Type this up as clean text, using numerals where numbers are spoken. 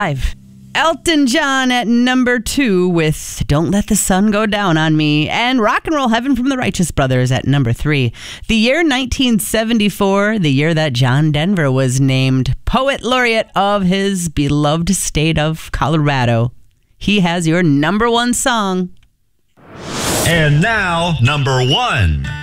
Elton John at number 2 with Don't Let the Sun Go Down on Me, and Rock and Roll Heaven from the Righteous Brothers at number 3. The year 1974, the year that John Denver was named Poet Laureate of his beloved state of Colorado. He has your number 1 song. And now, number 1.